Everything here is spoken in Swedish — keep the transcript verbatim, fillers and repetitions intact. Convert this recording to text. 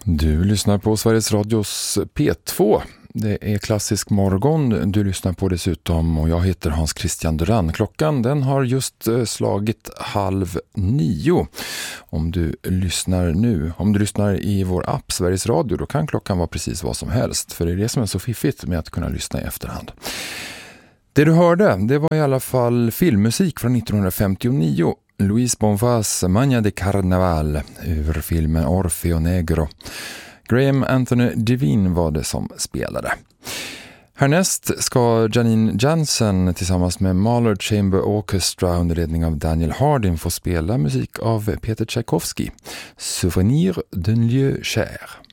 Du lyssnar på Sveriges Radios P två. Det är klassisk morgon du lyssnar på dessutom och jag heter Hans Christian Duran. Klockan den har just slagit halv nio. Om du lyssnar nu, om du lyssnar i vår app Sveriges Radio, då kan klockan vara precis vad som helst. För det är det som är så fiffigt med att kunna lyssna i efterhand. Det du hörde, det var i alla fall filmmusik från nittonhundrafemtionio. Luis Bonfas Maña de Carnaval ur filmen Orfeo Negro. Graham Anthony Devine var det som spelade. Härnäst ska Janine Jansen tillsammans med Mahler Chamber Orchestra under ledning av Daniel Hardin få spela musik av Peter Tchaikovsky. Souvenir d'un lieu cher.